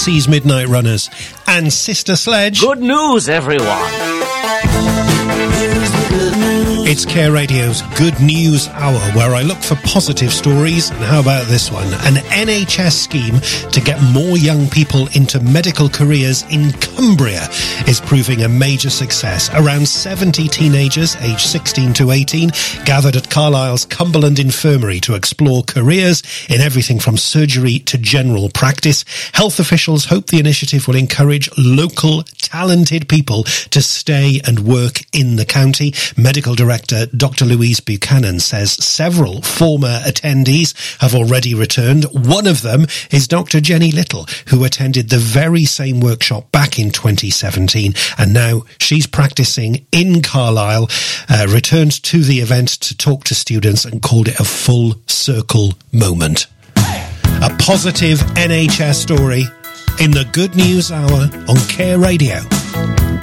Dixie's Midnight Runners and Sister Sledge. Good news, everyone. It's Care Radio's Good News Hour, where I look for positive stories. And how about this one? An NHS scheme to get more young people into medical careers in Cumbria is proving a major success. Around 70 teenagers aged 16 to 18 gathered at Carlisle's Cumberland Infirmary to explore careers in everything from surgery to general practice. Health officials hope the initiative will encourage local talented people to stay and work in the county. Medical Director Dr. Louise Buchanan says several former attendees have already returned. One of them is Dr. Jenny Little, who attended the very same workshop back in 2017, and now she's practicing in Carlisle, returned to the event to talk to students and called it a full circle moment. A positive NHS story in the Good News Hour on Care Radio.